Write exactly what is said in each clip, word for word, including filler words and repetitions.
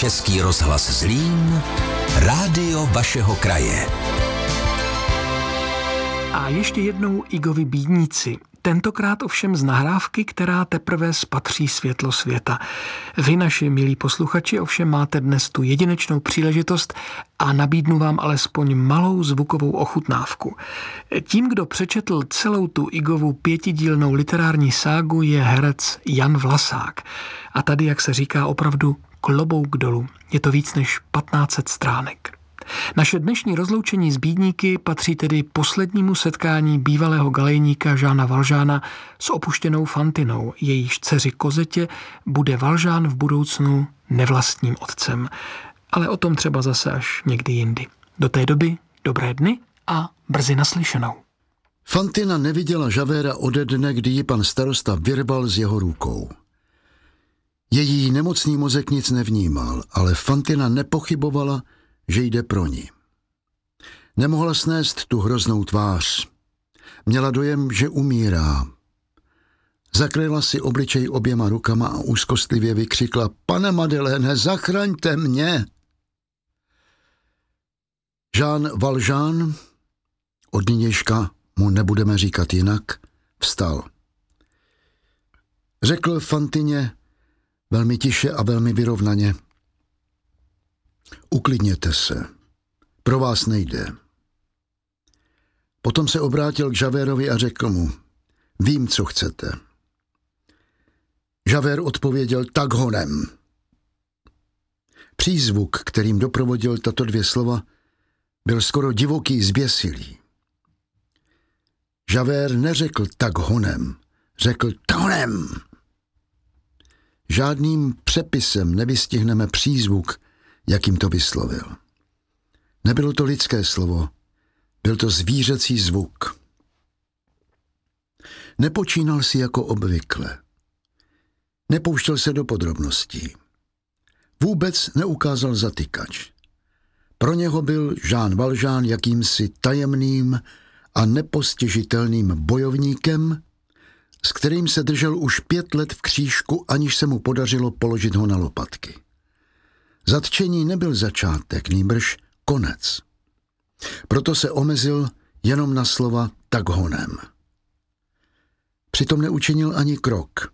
Český rozhlas Zlín, rádio vašeho kraje. A ještě jednou Igovi bídníci. Tentokrát ovšem z nahrávky, která teprve spatří světlo světa. Vy, naši milí posluchači, ovšem máte dnes tu jedinečnou příležitost a nabídnu vám alespoň malou zvukovou ochutnávku. Tím, kdo přečetl celou tu Igovu pětidílnou literární ságu, je herec Jan Vlasák. A tady, jak se říká, opravdu klobouk dolů. Je to víc než patnáct set stránek. Naše dnešní rozloučení s bídníky patří tedy poslednímu setkání bývalého galejníka Žána Valžána s opuštěnou Fantinou. Jejíž dceři Kozetě bude Valžán v budoucnu nevlastním otcem. Ale o tom třeba zase až někdy jindy. Do té doby dobré dny a brzy naslyšenou. Fantina neviděla Žavéra ode dne, kdy ji pan starosta vyrval z jeho rukou. Její nemocný mozek nic nevnímal, ale Fantina nepochybovala, že jde pro ní. Nemohla snést tu hroznou tvář. Měla dojem, že umírá. Zakryla si obličej oběma rukama a úzkostlivě vykřikla: Pane Madeleine, zachraňte mě! Žán Valžán, od nynějška mu nebudeme říkat jinak, vstal. Řekl Fantině velmi tiše a velmi vyrovnaně: Uklidněte se, pro vás nejde. Potom se obrátil k Žavérovi a řekl mu: Vím, co chcete. Žavér odpověděl: Tak honem. Přízvuk, kterým doprovodil tato dvě slova, byl skoro divoký, zběsilý. Žavér neřekl tak honem, řekl tonem. Žádným přepisem nevystihneme přízvuk, jakým to vyslovil. Nebylo to lidské slovo, byl to zvířecí zvuk. Nepočínal si jako obvykle. Nepouštěl se do podrobností. Vůbec neukázal zatykač. Pro něho byl Žán Valžán jakýmsi tajemným a nepostižitelným bojovníkem, s kterým se držel už pět let v křížku, aniž se mu podařilo položit ho na lopatky. Zatčení nebyl začátek, nýbrž konec. Proto se omezil jenom na slova tak honem. Přitom neučinil ani krok.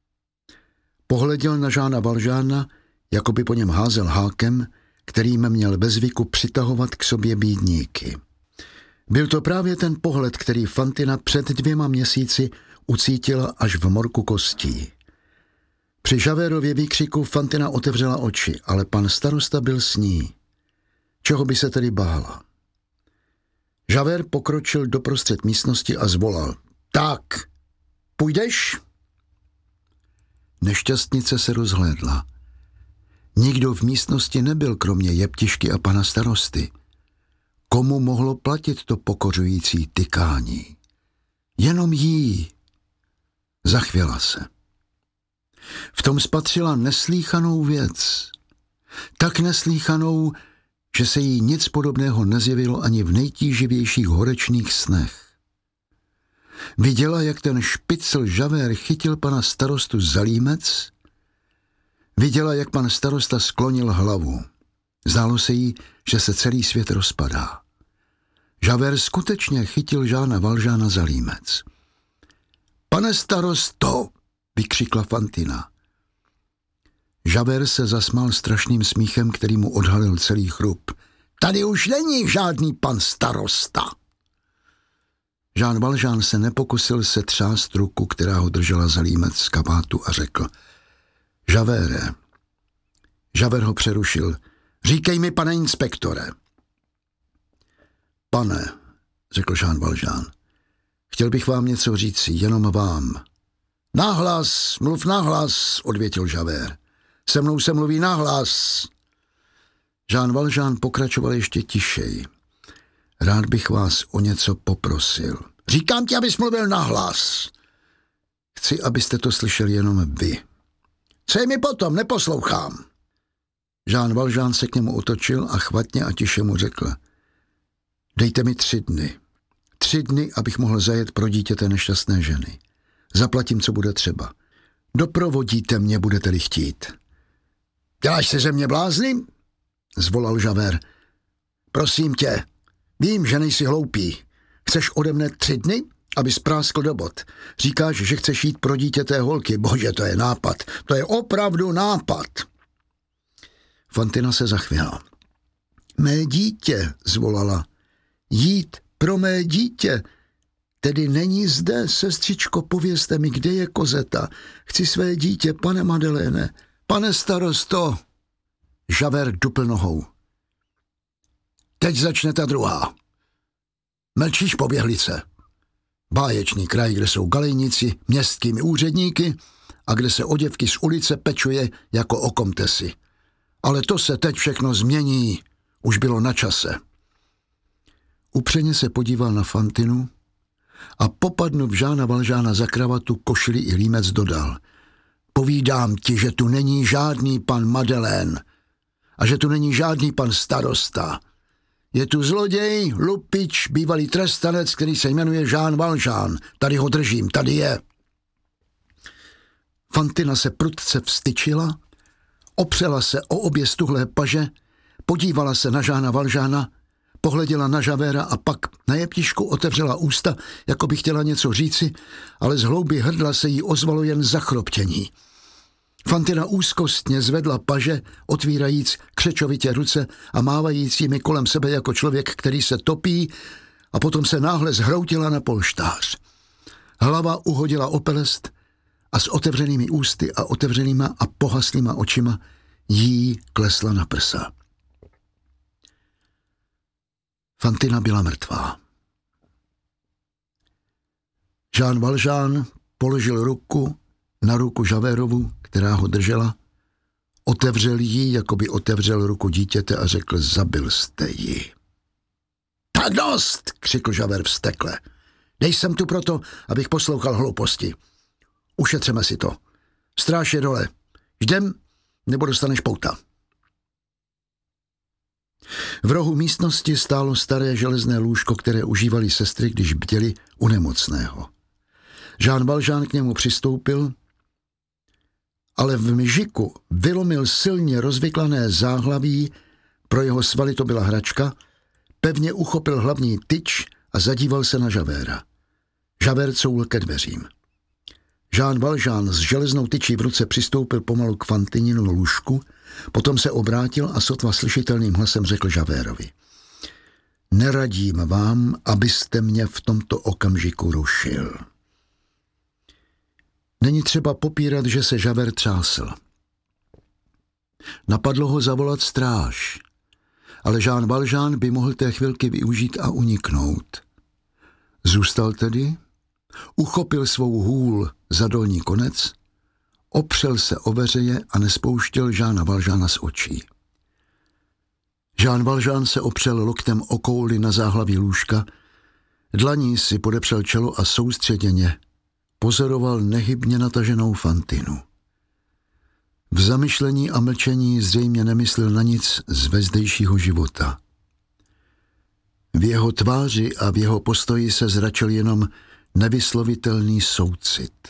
Pohleděl na Žána Valžána, jako by po něm házel hákem, kterým měl ve zvyku přitahovat k sobě bídníky. Byl to právě ten pohled, který Fantina před dvěma měsíci ucítila až v morku kostí. Při Žavérově výkřiku Fantina otevřela oči, ale pan starosta byl s ní. Čeho by se tedy bála? Žavér pokročil doprostřed místnosti a zvolal: Tak, půjdeš? Nešťastnice se rozhlédla. Nikdo v místnosti nebyl, kromě jeptišky a pana starosty. Komu mohlo platit to pokořující tykání? Jenom jí. Zachvěla se. V tom spatřila neslýchanou věc. Tak neslýchanou, že se jí nic podobného nezjevilo ani v nejtíživějších horečných snech. Viděla, jak ten špicl Žavér chytil pana starostu za límec. Viděla, jak pan starosta sklonil hlavu. Zdálo se jí, že se celý svět rozpadá. Žavér skutečně chytil Žána Valžána za límec. Pane starosto, vykřikla Fantina. Žavér se zasmál strašným smíchem, který mu odhalil celý chrup. Tady už není žádný pan starosta. Žán Valžán se nepokusil se třást ruku, která ho držela za límec z kabátu, a řekl: Žavére. Žavér ho přerušil. Říkej mi, pane inspektore. Pane, řekl Žán Valžán, chtěl bych vám něco říci, jenom vám. Nahlas, mluv nahlas, odvětil Žavér. Se mnou se mluví nahlas. Žán Valžán pokračoval ještě tišej. Rád bych vás o něco poprosil. Říkám ti, abys mluvil nahlas. Chci, abyste to slyšeli jenom vy. Co je mi potom, neposlouchám. Žán Valžán se k němu otočil a chvatně a tiše mu řekl: Dejte mi tři dny. Tři dny, abych mohl zajet pro dítě té nešťastné ženy. Zaplatím, co bude třeba. Doprovodíte mě, budete-li chtít. Děláš se ze mě blázny? Zvolal Javert. Prosím tě, vím, že nejsi hloupý. Chceš ode mne tři dny, aby spráskl do bod. Říkáš, že chceš jít pro dítě té holky. Bože, to je nápad. To je opravdu nápad. Fantina se zachvěla. Mé dítě, zvolala. Jít pro mé dítě. Tedy není zde, sestřičko, povězte mi, kde je Kozeta. Chci své dítě, pane Madeleine. Pane starosto. Javert dupl nohou. Teď začne ta druhá. Mlčíš, poběhlice. Báječný kraj, kde jsou galejníci městskými úředníky a kde se o děvky z ulice pečuje jako o komtesi. Ale to se teď všechno změní. Už bylo na čase. Upřeně se podíval na Fantinu a popadnuv Žána Valžána za kravatu, košili i límec dodal. Povídám ti, že tu není žádný pan Madeleine a že tu není žádný pan starosta. Je tu zloděj, lupič, bývalý trestanec, který se jmenuje Jean Valjean. Tady ho držím, tady je. Fantina se prudce vstyčila, opřela se o obě stuhlé paže, podívala se na Jeana Valjeana, pohleděla na Javerta a pak na jeptišku otevřela ústa, jako by chtěla něco říci, ale z hlouby hrdla se jí ozvalo jen zachroptění. Fantina úzkostně zvedla paže, otvírajíc křečovitě ruce a mávajícími kolem sebe jako člověk, který se topí, a potom se náhle zhroutila na polštář. Hlava uhodila o pelest a s otevřenými ústy a otevřenýma a pohaslýma očima jí klesla na prsa. Fantina byla mrtvá. Jean Valjean položil ruku na ruku Javertovu, která ho držela, otevřel ji, jako by otevřel ruku dítěte a řekl, zabil jste ji. Tak dost, křikl Javert vztekle. Dej sem tu proto, abych poslouchal hlouposti. Ušetřeme si to. Stráž je dole. Jdem, nebo dostaneš pouta. V rohu místnosti stálo staré železné lůžko, které užívali sestry, když bděli u nemocného. Jean Valjean k němu přistoupil, ale v mžiku vylomil silně rozvyklané záhlaví, pro jeho svaly to byla hračka, pevně uchopil hlavní tyč a zadíval se na Javerta. Javert couvl ke dveřím. Jean Valjean s železnou tyčí v ruce přistoupil pomalu k Fantininu lůžku, potom se obrátil a sotva slyšitelným hlasem řekl Javertovi. Neradím vám, abyste mě v tomto okamžiku rušil. Není třeba popírat, že se Javert třásl. Napadlo ho zavolat stráž, ale Jean Valjean by mohl té chvilky využít a uniknout. Zůstal tedy, uchopil svou hůl za dolní konec, opřel se o veřeje a nespouštěl Jeana Valjeana z očí. Jean Valjean se opřel loktem o kouli na záhlaví lůžka, dlaní si podepřel čelo a soustředěně pozoroval nehybně nataženou Fantinu. V zamyšlení a mlčení zřejmě nemyslel na nic z vezdejšího života. V jeho tváři a v jeho postoji se zračil jenom nevyslovitelný soucit.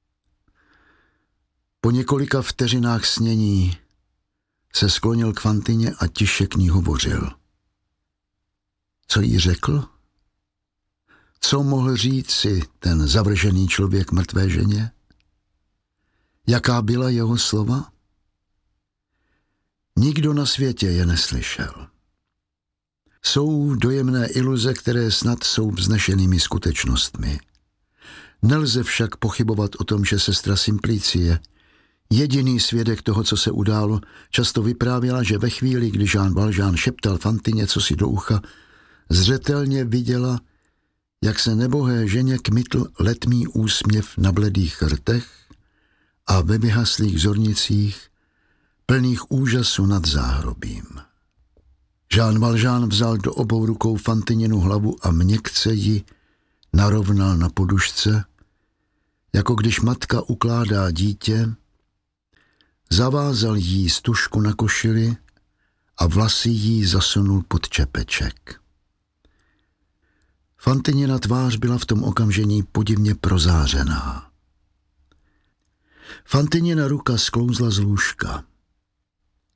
Po několika vteřinách snění se sklonil k Fantině a tiše k ní hovořil. Co jí řekl? Co mohl říct si ten zavržený člověk mrtvé ženě? Jaká byla jeho slova? Nikdo na světě je neslyšel. Jsou dojemné iluze, které snad jsou vznešenými skutečnostmi. Nelze však pochybovat o tom, že sestra Simplicie, jediný svědek toho, co se událo, často vyprávěla, že ve chvíli, kdy Jean Valjean šeptal Fantině cosi do ucha, zřetelně viděla, jak se nebohé ženě kmitl letmý úsměv na bledých rtech a ve vyhaslých zornicích, plných úžasu nad záhrobím. Jean Valjean vzal do obou rukou Fantininu hlavu a měkce ji narovnal na podušce, jako když matka ukládá dítě, zavázal jí stužku na košili a vlasy jí zasunul pod čepeček. Fantinina tvář byla v tom okamžení podivně prozářená. Fantinina ruka sklouzla z lůžka.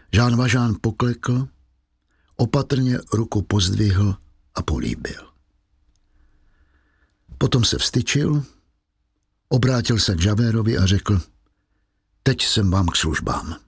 Jean Valjean poklekl, opatrně ruku pozdvihl a políbil. Potom se vstyčil, obrátil se k Javertovi a řekl: teď jsem vám k službám.